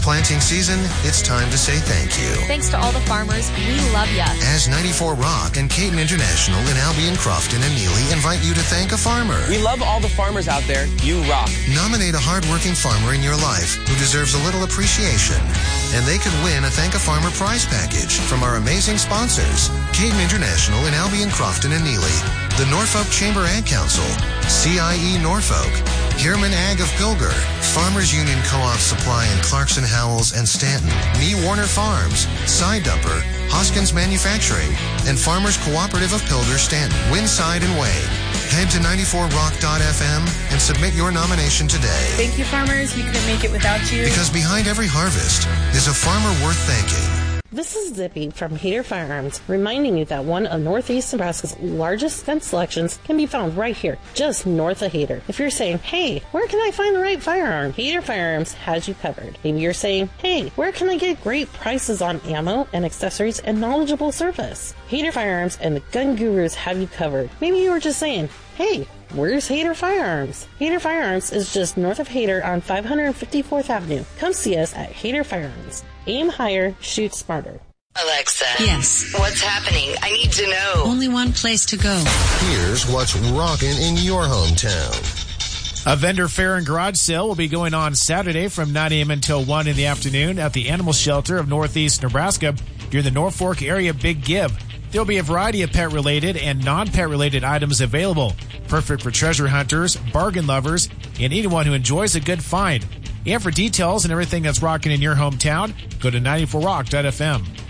planting season, it's time to say thank you. Thanks to all the farmers. We love ya. As 94 Rock and Caton International in Albion, Crofton, and Neely invite you to thank a farmer. We love all the farmers out there. You rock. Nominate a hard-working farmer in your life who deserves a little appreciation. And they could win a Thank a Farmer prize package from our amazing sponsors. Caton International in Albion, Crofton, and Neely. The Norfolk Chamber Ag Council. CIE Norfolk. Hierman Ag of Pilger. Farmers Union Co-op Supply in Clarkson, Howells, and Stanton. Me Warner Farms. Side Dumper. Hoskins Manufacturing. And Farmers Cooperative of Pilger, Stanton. Winside, and Wayne. Head to 94rock.fm and submit your nomination today. Thank you, farmers. We couldn't make it without you. Because behind every harvest is a farmer worth thanking. This is Zippy from Hayter Firearms, reminding you that one of Northeast Nebraska's largest gun selections can be found right here, just north of Hayter. If you're saying, hey, where can I find the right firearm? Hayter Firearms has you covered. Maybe you're saying, hey, where can I get great prices on ammo and accessories and knowledgeable service? Hayter Firearms and the Gun Gurus have you covered. Maybe you were just saying, hey, where's Hayter Firearms? Hayter Firearms is just north of Hayter on 554th Avenue. Come see us at Hayter Firearms. Aim higher, shoot smarter. Alexa. Yes. What's happening? I need to know. Only one place to go. Here's what's rocking in your hometown. A vendor fair and garage sale will be going on Saturday from 9 a.m. until 1 in the afternoon at the Animal Shelter of Northeast Nebraska during the Norfolk Area Big Give. There will be a variety of pet-related and non-pet-related items available. Perfect for treasure hunters, bargain lovers, and anyone who enjoys a good find. And for details and everything that's rocking in your hometown, go to 94rock.fm.